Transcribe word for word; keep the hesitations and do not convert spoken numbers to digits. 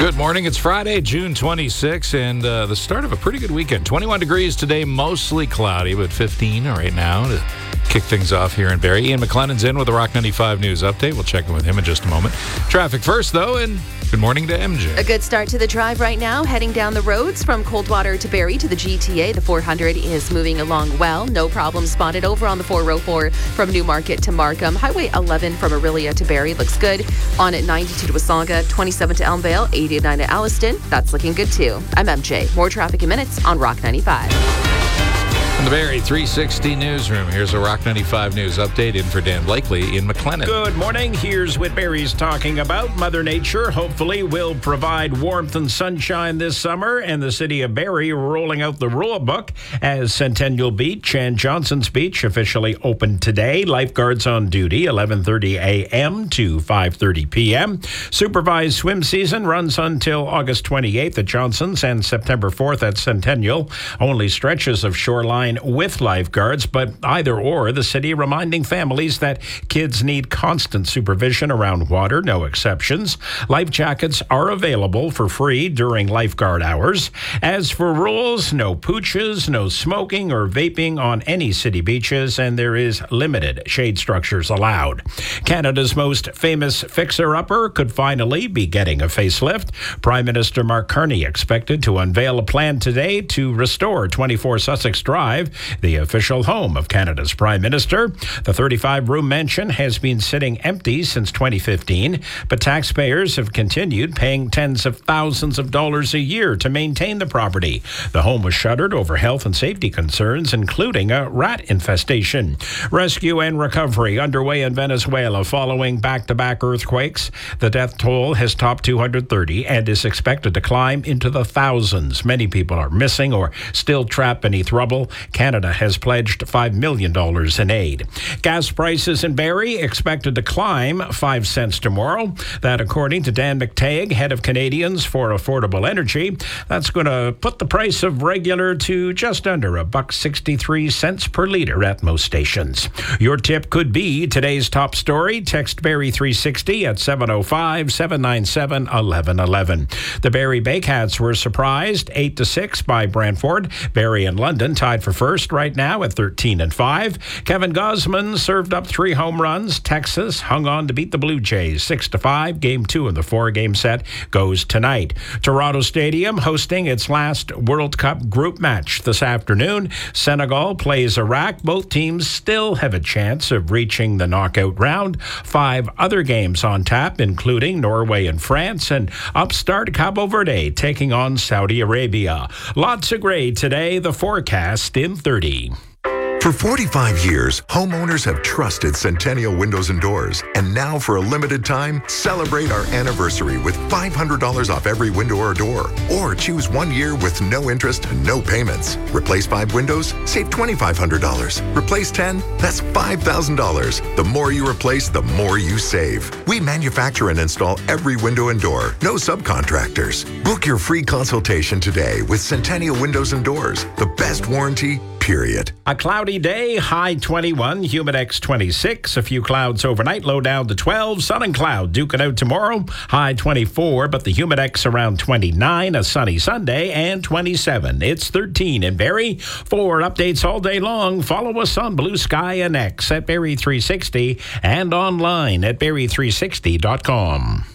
Good morning. It's Friday, June twenty-sixth, and uh, the start of a pretty good weekend. twenty-one degrees today, mostly cloudy, but fifteen right now to kick things off here in Barrie. Ian McLennan's in with the Rock ninety-five News Update. We'll check in with him in just a moment. Traffic first, though, and good morning to M J. A good start to the drive right now, heading down the roads from Coldwater to Barrie to the G T A. The four hundred is moving along well. No problem spotted over on the four oh four from Newmarket to Markham. Highway eleven from Orillia to Barrie looks good. On at ninety-two to Wasaga, twenty-seven to Elmvale, eighty-nine to Alliston. That's looking good too. I'm M J. More traffic in minutes on Rock ninety-five. From the Barrie three sixty Newsroom, here's a Rock ninety-five News Update. In for Dan Blakely in McLennan. Good morning. Here's what Barrie's talking about. Mother Nature hopefully will provide warmth and sunshine this summer, and the city of Barrie rolling out the rule book as Centennial Beach and Johnson's Beach officially opened today. Lifeguards on duty, eleven thirty a.m. to five thirty p.m. Supervised swim season runs until August twenty-eighth at Johnson's and September fourth at Centennial. Only stretches of shoreline with lifeguards, but either or, the city reminding families that kids need constant supervision around water, no exceptions. Life jackets are available for free during lifeguard hours. As for rules, no pooches, no smoking or vaping on any city beaches, and there is limited shade structures allowed. Canada's most famous fixer-upper could finally be getting a facelift. Prime Minister Mark Carney expected to unveil a plan today to restore twenty-four Sussex Drive, the official home of Canada's Prime Minister. The thirty-five room mansion has been sitting empty since twenty fifteen, but taxpayers have continued paying tens of thousands of dollars a year to maintain the property. The home was shuttered over health and safety concerns, including a rat infestation. Rescue and recovery underway in Venezuela following back-to-back earthquakes. The death toll has topped two hundred thirty and is expected to climb into the thousands. Many people are missing or still trapped beneath rubble. Canada has pledged five million dollars in aid. Gas prices in Barrie expected to climb five cents tomorrow. That, according to Dan McTague, head of Canadians for Affordable Energy. That's going to put the price of regular to just under a buck sixty-three cents per litre at most stations. Your tip could be today's top story. Text Barrie three sixty at seven oh five, seven nine seven, eleven eleven. The Barrie Bakehats were surprised eight to six by Brantford. Barrie and London tied for first right now at thirteen and five. Kevin Gosman served up three home runs. Texas hung on to beat the Blue Jays six to five. Game two of the four-game set goes tonight. Toronto Stadium hosting its last World Cup group match this afternoon. Senegal plays Iraq. Both teams still have a chance of reaching the knockout round. Five other games on tap, including Norway and France, and upstart Cabo Verde taking on Saudi Arabia. Lots of gray today. The forecast in thirty. For forty-five years, homeowners have trusted Centennial Windows and Doors. And now, for a limited time, celebrate our anniversary with five hundred dollars off every window or door. Or choose one year with no interest and no payments. Replace five windows? Save two thousand five hundred dollars. Replace ten? That's five thousand dollars. The more you replace, the more you save. We manufacture and install every window and door. No subcontractors. Book your free consultation today with Centennial Windows and Doors. The best warranty, period. A cloudy day, high twenty-one, Humidex twenty-six. A few clouds overnight, low down to twelve. Sun and cloud duking out tomorrow, high twenty-four, but the Humidex around twenty-nine. A sunny Sunday and twenty-seven. It's thirteen in Barrie. For updates all day long, follow us on Blue Sky and X at Barrie three sixty and online at Barrie three sixty dot com.